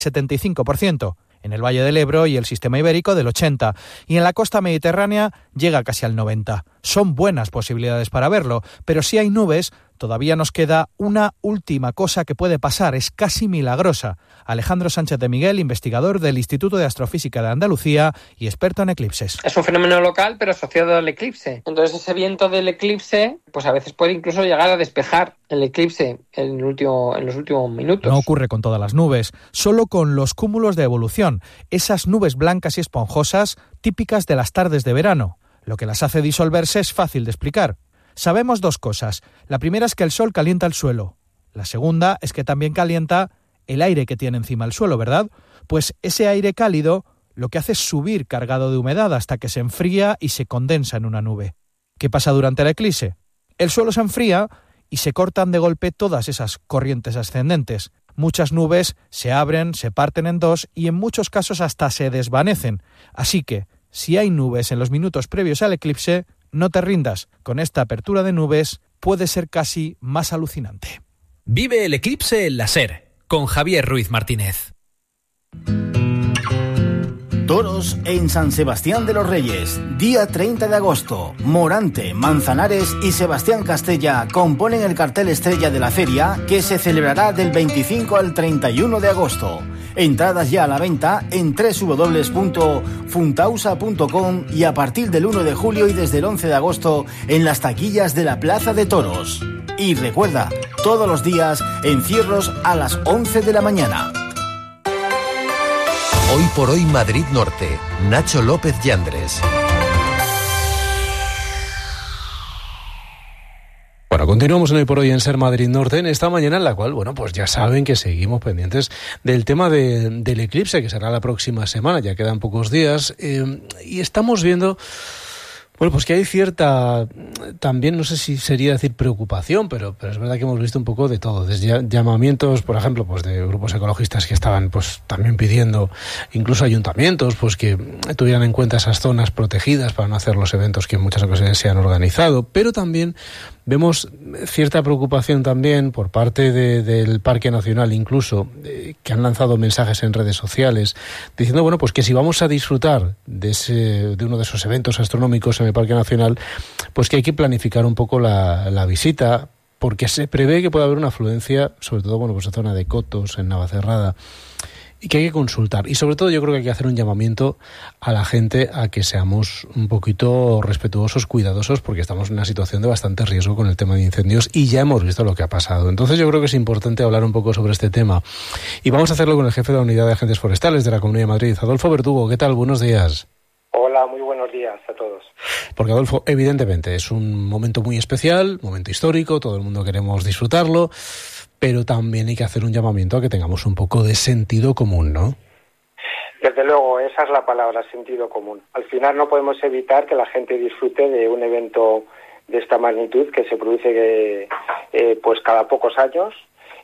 75%, en el Valle del Ebro y el Sistema Ibérico del 80%, y en la costa mediterránea llega casi al 90%. Son buenas posibilidades para verlo, pero si hay nubes, todavía nos queda una última cosa que puede pasar, es casi milagrosa. Alejandro Sánchez de Miguel, investigador del Instituto de Astrofísica de Andalucía y experto en eclipses. Es un fenómeno local, pero asociado al eclipse. Entonces ese viento del eclipse, pues a veces puede incluso llegar a despejar el eclipse en los últimos minutos. No ocurre con todas las nubes, solo con los cúmulos de evolución, esas nubes blancas y esponjosas típicas de las tardes de verano. Lo que las hace disolverse es fácil de explicar. Sabemos dos cosas. La primera es que el sol calienta el suelo. La segunda es que también calienta el aire que tiene encima el suelo, ¿verdad? Pues ese aire cálido lo que hace es subir cargado de humedad hasta que se enfría y se condensa en una nube. ¿Qué pasa durante el eclipse? El suelo se enfría y se cortan de golpe todas esas corrientes ascendentes. Muchas nubes se abren, se parten en dos y en muchos casos hasta se desvanecen. Así que, si hay nubes en los minutos previos al eclipse, no te rindas. Con esta apertura de nubes puede ser casi más alucinante. Vive el eclipse en la SER, con Javier Ruiz Martínez. Toros en San Sebastián de los Reyes, día 30 de agosto. Morante, Manzanares y Sebastián Castella componen el cartel estrella de la feria, que se celebrará del 25 al 31 de agosto. Entradas ya a la venta en www.funtausa.com y a partir del 1 de julio y desde el 11 de agosto en las taquillas de la Plaza de Toros. Y recuerda, todos los días encierros a las 11 de la mañana. Hoy por hoy Madrid Norte, Nacho López Yandres. Bueno, continuamos en Hoy por Hoy en Ser Madrid Norte, en esta mañana en la cual, bueno, pues ya saben que seguimos pendientes del tema del eclipse, que será la próxima semana, ya quedan pocos días, y estamos viendo, bueno, pues que hay cierta, también no sé si sería decir preocupación, pero es verdad que hemos visto un poco de todo, desde llamamientos, por ejemplo, pues de grupos ecologistas que estaban pues también pidiendo, incluso ayuntamientos, pues que tuvieran en cuenta esas zonas protegidas para no hacer los eventos que en muchas ocasiones se han organizado, pero también vemos cierta preocupación también por parte del Parque Nacional, incluso, que han lanzado mensajes en redes sociales diciendo, bueno, pues que si vamos a disfrutar de uno de esos eventos astronómicos en el Parque Nacional, pues que hay que planificar un poco la visita, porque se prevé que pueda haber una afluencia, sobre todo, bueno, pues en zona de Cotos, en Navacerrada, y que hay que consultar. Y sobre todo yo creo que hay que hacer un llamamiento a la gente a que seamos un poquito respetuosos, cuidadosos, porque estamos en una situación de bastante riesgo con el tema de incendios y ya hemos visto lo que ha pasado. Entonces yo creo que es importante hablar un poco sobre este tema. Y vamos a hacerlo con el jefe de la Unidad de Agentes Forestales de la Comunidad de Madrid, Adolfo Verdugo. ¿Qué tal? Buenos días. Hola, muy buenos días a todos. Porque, Adolfo, evidentemente es un momento muy especial, momento histórico, todo el mundo queremos disfrutarlo, pero también hay que hacer un llamamiento a que tengamos un poco de sentido común, ¿no? Desde luego, esa es la palabra, sentido común. Al final no podemos evitar que la gente disfrute de un evento de esta magnitud que se produce pues cada pocos años,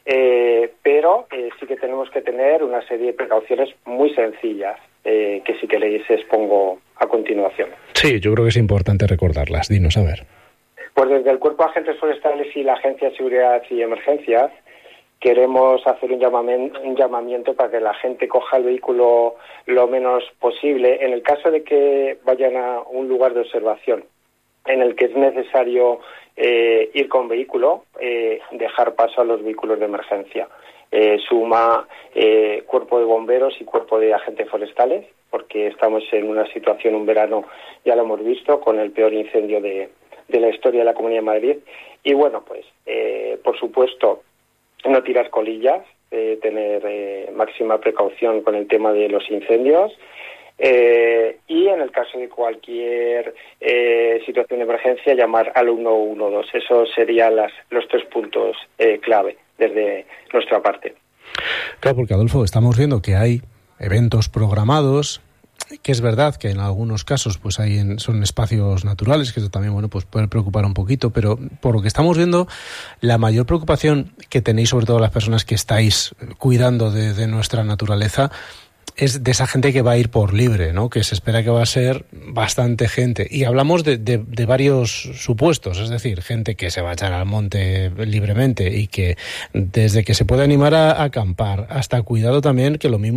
pero sí que tenemos que tener una serie de precauciones muy sencillas, que si queréis expongo a continuación. Sí, yo creo que es importante recordarlas. Dinos, a ver. Pues desde el Cuerpo de Agentes Forestales y la Agencia de Seguridad y Emergencias queremos hacer un llamamiento para que la gente coja el vehículo lo menos posible. En el caso de que vayan a un lugar de observación en el que es necesario ir con vehículo, dejar paso a los vehículos de emergencia. Suma cuerpo de bomberos y cuerpo de agentes forestales, porque estamos en una situación, un verano, ya lo hemos visto, con el peor incendio de la historia de la Comunidad de Madrid. Y bueno, pues por supuesto no tirar colillas, tener máxima precaución con el tema de los incendios, y en el caso de cualquier situación de emergencia llamar al 112. Esos serían los 3 puntos clave desde nuestra parte. Claro, porque, Adolfo, estamos viendo que hay eventos programados, que es verdad que en algunos casos pues son espacios naturales, que eso también, bueno, pues puede preocupar un poquito, pero por lo que estamos viendo, la mayor preocupación que tenéis, sobre todo las personas que estáis cuidando de nuestra naturaleza, es de esa gente que va a ir por libre, ¿no? Que se espera que va a ser bastante gente. Y hablamos de varios supuestos, es decir, gente que se va a echar al monte libremente y que desde que se puede animar a acampar hasta cuidado también que lo mismo